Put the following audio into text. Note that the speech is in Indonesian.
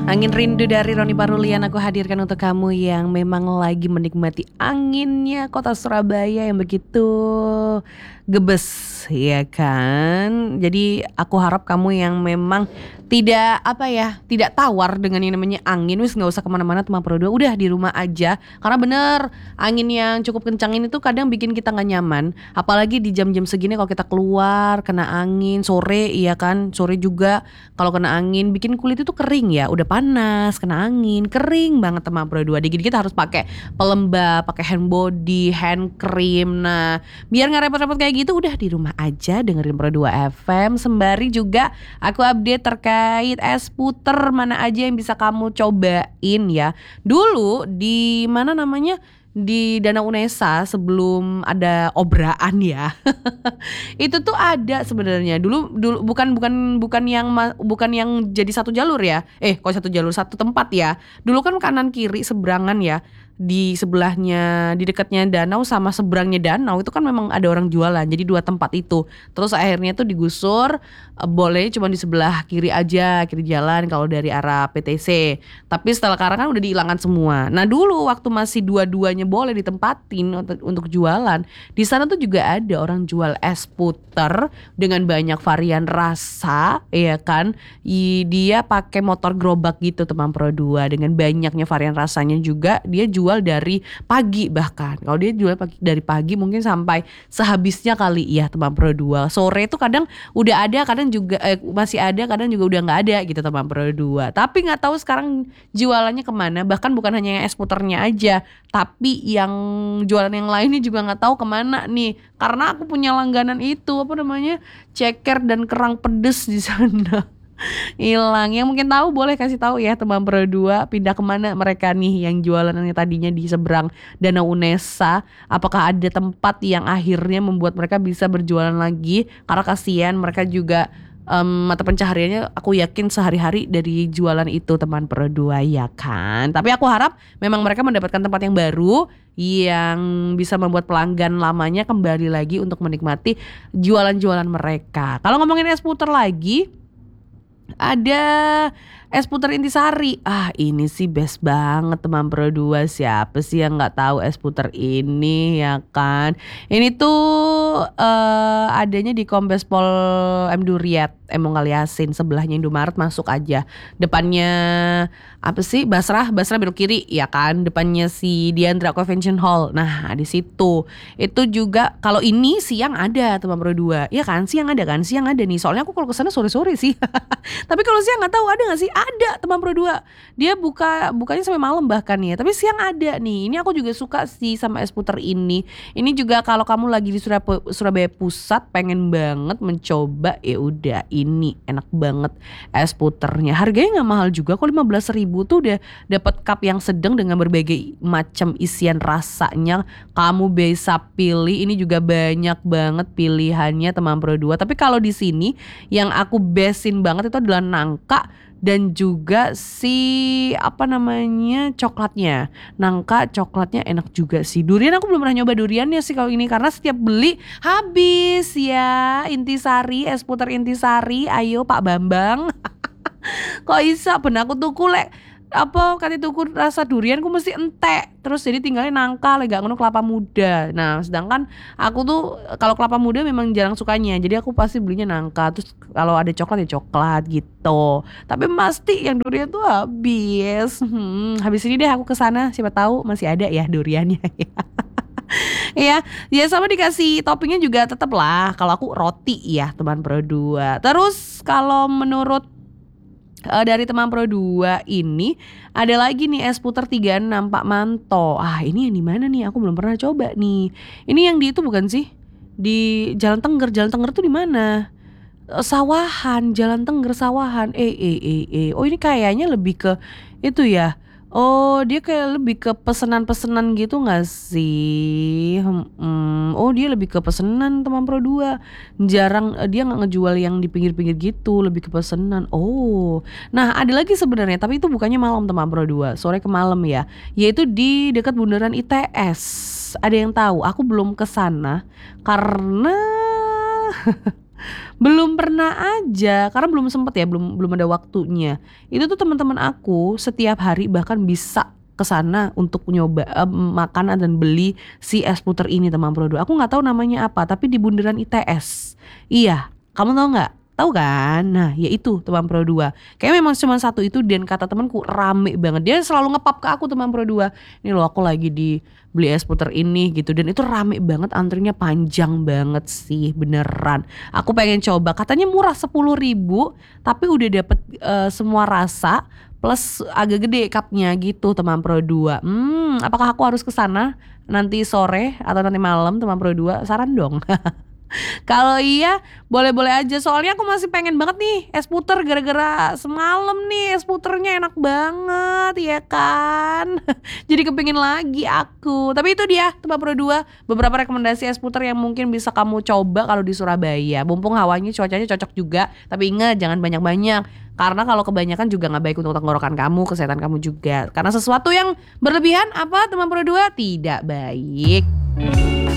Angin Rindu dari Roni Parulian aku hadirkan untuk kamu yang memang lagi menikmati anginnya kota Surabaya yang begitu gebes, ya kan. Jadi aku harap kamu yang memang tidak tawar dengan yang namanya angin, wis nggak usah kemana-mana teman Pro 2, udah di rumah aja. Karena bener, angin yang cukup kencang ini tuh kadang bikin kita nggak nyaman, apalagi di jam-jam segini kalau kita keluar kena angin sore, iya kan, sore juga kalau kena angin bikin kulit itu kering ya, udah panas kena angin kering banget teman Pro 2. Dikit-dikit harus pakai pelembab, pakai hand body, hand cream. Nah, biar nggak repot-repot kayak gitu, udah di rumah aja dengerin Pro 2 FM. Sembari juga aku update terkait es puter mana aja yang bisa kamu cobain ya. Dulu di mana namanya, di Danau Unesa sebelum ada obraan ya. Itu tuh ada sebenarnya. Dulu bukan yang jadi satu jalur ya. Kok satu jalur, satu tempat ya. Dulu kan kanan kiri seberangan ya. Di sebelahnya, di dekatnya danau sama seberangnya danau itu kan memang ada orang jualan. Jadi dua tempat itu. Terus akhirnya tuh digusur, boleh cuma di sebelah kiri aja, kiri jalan kalau dari arah PTC. Tapi sekarang kan udah dihilangkan semua. Nah, dulu waktu masih dua-duanya boleh ditempatin untuk jualan, di sana tuh juga ada orang jual es puter dengan banyak varian rasa, ya kan. Dia pakai motor gerobak gitu teman Pro 2, dengan banyaknya varian rasanya juga. Dia jual dari pagi, bahkan kalau dia jual dari pagi mungkin sampai sehabisnya kali ya teman Pro 2. Sore itu kadang udah ada, kadang juga masih ada, kadang juga udah nggak ada gitu teman Pro 2. Tapi nggak tahu sekarang jualannya kemana. Bahkan bukan hanya yang es puternya aja, tapi yang jualan yang lainnya juga nggak tahu kemana nih. Karena aku punya langganan itu, apa namanya, ceker dan kerang pedes di sana. Hilang. Yang mungkin tahu boleh kasih tahu ya teman Pro 2, pindah kemana mereka nih yang jualannya tadinya di seberang Danau Unesa. Apakah ada tempat yang akhirnya membuat mereka bisa berjualan lagi? Karena kasihan mereka juga, mata pencahariannya aku yakin sehari-hari dari jualan itu teman Pro 2, ya kan. Tapi aku harap memang mereka mendapatkan tempat yang baru yang bisa membuat pelanggan lamanya kembali lagi untuk menikmati jualan-jualan mereka. Kalau ngomongin es puter lagi, ada es puter Intisari. Ini sih best banget teman Pro 2. Siapa sih yang nggak tahu es puter ini, ya kan? Ini tuh adanya di Kombes Pol M Duriat, Emong Aliasin, sebelahnya Indomaret, masuk aja. Depannya apa sih? Basrah belok kiri, ya kan? Depannya si Diandra Convention Hall. Nah, di situ. Itu juga kalau ini siang ada teman Pro 2. Iya kan? Siang ada kan? Siang ada nih. Soalnya aku kalau kesana sore-sore sih. Tapi kalau siang nggak tahu ada nggak sih? Ada teman Pro 2. Dia bukanya sampai malam bahkan ya. Tapi siang ada nih. Ini aku juga suka sih sama es puter ini. Ini juga kalau kamu lagi di Surabaya Pusat pengen banget mencoba, ya udah ini enak banget es puternya. Harganya nggak mahal juga kok, 15.000 tuh udah dapat cup yang sedang dengan berbagai macam isian rasanya. Kamu bisa pilih. Ini juga banyak banget pilihannya teman Pro 2. Tapi kalau di sini yang aku besin banget itu adalah nangka dan juga si apa namanya, coklatnya. Nangka coklatnya enak juga sih. Durian aku belum pernah nyoba duriannya sih kalau ini, karena setiap beli habis ya. Intisari, es puter Intisari, ayo Pak Bambang. Kok bisa ben aku tuku lek apa kate tuku rasa durian ku mesti entek, terus jadi tinggalnya nangka lek gak ngono kelapa muda. Nah, sedangkan aku tuh kalau kelapa muda memang jarang sukanya, jadi aku pasti belinya nangka. Terus kalau ada coklat ya coklat gitu. Tapi pasti yang durian tuh habis. Habis ini deh aku ke sana, siapa tahu masih ada ya duriannya. Iya, ya sama dikasih toppingnya juga tetep lah. Kalau aku roti ya teman Pro 2. Terus kalau menurut dari teman Pro 2 ini ada lagi nih es puter 36 Pak Manto. Ini yang di mana nih? Aku belum pernah coba nih. Ini yang di itu bukan sih? Di Jalan Tengger. Jalan Tengger tuh di mana? Sawahan, Jalan Tengger Sawahan. Oh, ini kayaknya lebih ke itu ya. Oh, dia kayak lebih ke pesenan-pesenan gitu gak sih? Oh, dia lebih ke pesenan teman Pro 2. Jarang, dia gak ngejual yang di pinggir-pinggir gitu, lebih ke pesenan. Oh, nah ada lagi sebenarnya, tapi itu bukannya malam teman Pro 2, sore ke malam ya. Yaitu di dekat bundaran ITS. Ada yang tahu? Aku belum ke sana karena Belum pernah aja, karena belum sempet ya, belum belum ada waktunya. Itu tuh teman-teman aku setiap hari bahkan bisa ke sana untuk nyoba, makanan dan beli si es puter ini teman Bro 2. Aku nggak tahu namanya apa, tapi di bundaran ITS. Iya, kamu tahu nggak? Tahu kan? Nah, ya itu teman Pro 2. Kayaknya memang cuma satu itu dan kata temanku rame banget. Dia selalu ngepap ke aku teman Pro 2. Ini loh aku lagi di beli es puter ini gitu dan itu rame banget antrinya panjang banget sih beneran. Aku pengen coba katanya murah 10.000 tapi udah dapet semua rasa plus agak gede cupnya gitu teman Pro 2. Apakah aku harus ke sana nanti sore atau nanti malam teman Pro 2? Saran dong. Kalau iya boleh-boleh aja soalnya aku masih pengen banget nih es puter gara-gara semalam nih es puternya enak banget ya kan. Jadi kepingin lagi aku. Tapi itu dia Tempat Pro 2 beberapa rekomendasi es puter yang mungkin bisa kamu coba kalau di Surabaya. Mumpung hawanya cuacanya cocok juga. Tapi ingat jangan banyak-banyak. Karena kalau kebanyakan juga nggak baik untuk tenggorokan kamu, kesehatan kamu juga. Karena sesuatu yang berlebihan apa teman Pro 2 tidak baik.